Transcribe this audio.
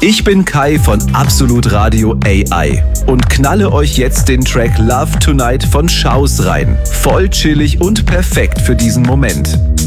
Ich bin Kai von Absolut Radio AI und knalle euch jetzt den Track Love Tonight von Schaus rein. Voll chillig und perfekt für diesen Moment.